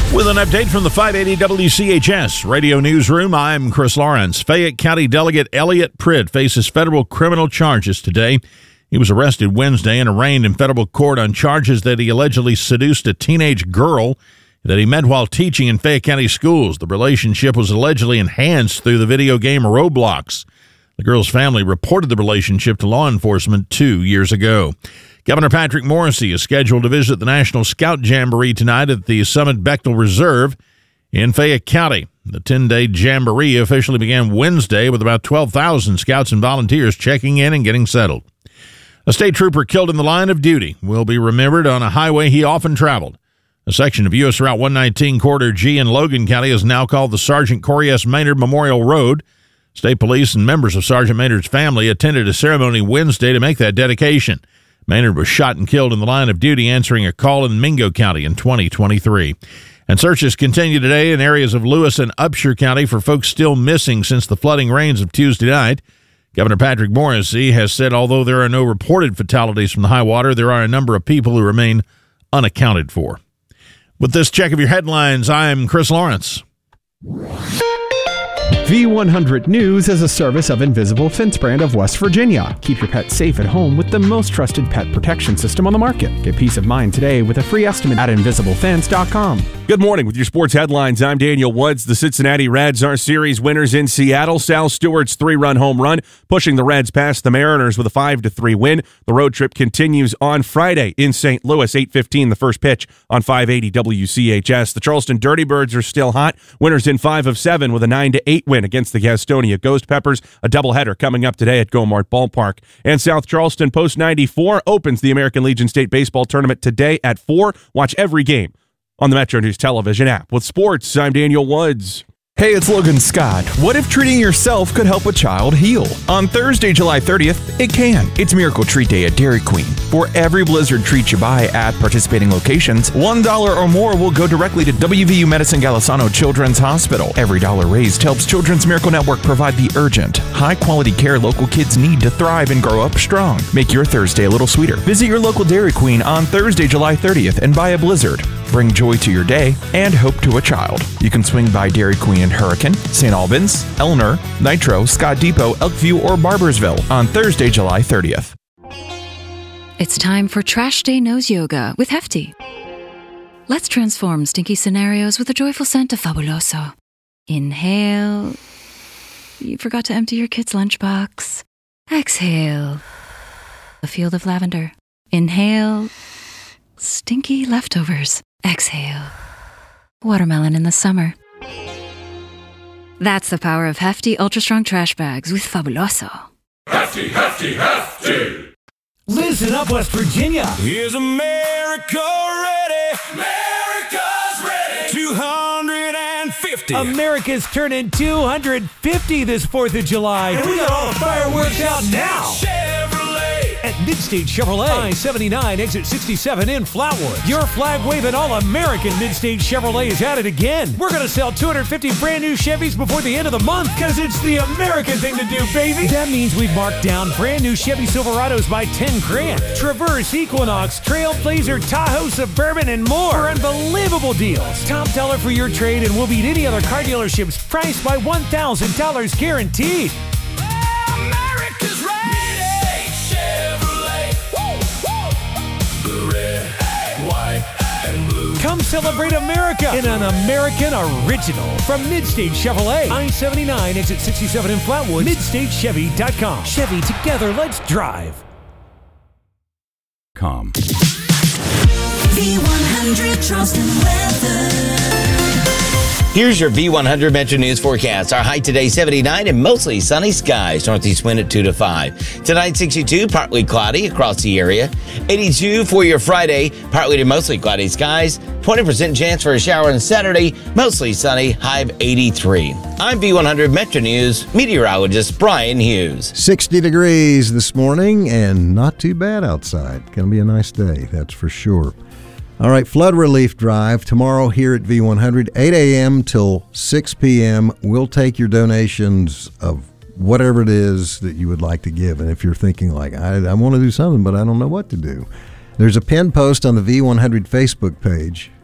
With an update from the 580 WCHS Radio Newsroom, I'm Chris Lawrence. Fayette County Delegate Elliot Pritt faces federal criminal charges today. He was arrested Wednesday and arraigned in federal court on charges that he allegedly seduced a teenage girl that he met while teaching in Fayette County schools. The relationship was allegedly enhanced through the video game Roblox. The girl's family reported the relationship to law enforcement 2 years ago. Governor Patrick Morrisey is scheduled to visit the National Scout Jamboree tonight at the Summit Bechtel Reserve in Fayette County. The 10-day jamboree officially began Wednesday with about 12,000 scouts and volunteers checking in and getting settled. A state trooper killed in the line of duty will be remembered on a highway he often traveled. A section of U.S. Route 119 Corridor G in Logan County is now called the Sergeant Corey S. Maynard Memorial Road. State police and members of Sergeant Maynard's family attended a ceremony Wednesday to make that dedication. Maynard was shot and killed in the line of duty answering a call in Mingo County in 2023. And searches continue today in areas of Lewis and Upshur County for folks still missing since the flooding rains of Tuesday night. Governor Patrick Morrisey has said although there are no reported fatalities from the high water, there are a number of people who remain unaccounted for. With this check of your headlines, I'm Chris Lawrence. V100 News is a service of Invisible Fence brand of West Virginia. Keep your pet safe at home with the most trusted pet protection system on the market. Get peace of mind today with a free estimate at InvisibleFence.com. Good morning. With your sports headlines, I'm Daniel Woods. The Cincinnati Reds are series winners in Seattle. Sal Stewart's 3-run home run, pushing the Reds past the Mariners with a 5-3 win. The road trip continues on Friday in St. Louis, 8:15, the first pitch on 580 WCHS. The Charleston Dirty Birds are still hot. Winners in 5 of 7 with a 9-8 win against the Gastonia Ghost Peppers. A doubleheader coming up today at Gomart Ballpark. And South Charleston Post 94 opens the American Legion State Baseball Tournament today at 4. Watch every game on the Metro News television app. With sports, I'm Daniel Woods. Hey, it's Logan Scott. What if treating yourself could help a child heal? On Thursday, July 30th, it can. It's Miracle Treat Day at Dairy Queen. For every Blizzard treat you buy at participating locations, $1 or more will go directly to WVU Medicine Golisano Children's Hospital. Every dollar raised helps Children's Miracle Network provide the urgent, high-quality care local kids need to thrive and grow up strong. Make your Thursday a little sweeter. Visit your local Dairy Queen on Thursday, July 30th and buy a Blizzard. Bring joy to your day and hope to a child. You can swing by Dairy Queen in Hurricane, St. Albans, Elner, Nitro, Scott Depot, Elkview, or Barbersville on Thursday, July 30th. It's time for Trash Day Nose Yoga with Hefty. Let's transform stinky scenarios with a joyful scent of Fabuloso. Inhale. You forgot to empty your kid's lunchbox. Exhale. A field of lavender. Inhale. Stinky leftovers. Exhale. Watermelon in the summer. That's the power of Hefty Ultra Strong Trash Bags with Fabuloso. Hefty, Hefty, Hefty! Listen up, West Virginia! Is America ready? America's ready! 250! America's turning 250 this 4th of July. And we got all the fireworks out now! Chevrolet! At Midstate Chevrolet, I-79, exit 67 in Flatwood. Your flag-waving all-American Midstate Chevrolet is at it again. We're going to sell 250 brand-new Chevys before the end of the month, because it's the American thing to do, baby. That means we've marked down brand-new Chevy Silverados by $10,000. Traverse, Equinox, Trailblazer, Tahoe, Suburban, and more for unbelievable deals. Top dollar for your trade, and we'll beat any other car dealerships priced by $1,000 guaranteed. America's ready! Come celebrate America in an American original from Midstate Chevrolet. I-79, exit 67 in Flatwood. MidstateChevy.com. Chevy, together, let's drive. V100 Charleston weather. Here's your V100 Metro News forecast. Our high today 79 and mostly sunny skies. Northeast wind at 2 to 5. Tonight 62, partly cloudy across the area. 82 for your Friday, partly to mostly cloudy skies. 20% chance for a shower on Saturday, mostly sunny, high of 83. I'm V100 Metro News meteorologist Brian Hughes. 60 degrees this morning and not too bad outside. Going to be a nice day, that's for sure. All right, flood relief drive tomorrow here at V100, 8 a.m. till 6 p.m. We'll take your donations of whatever it is that you would like to give. And if you're thinking like, I want to do something, but I don't know what to do, there's a pinned post on the V100 Facebook page.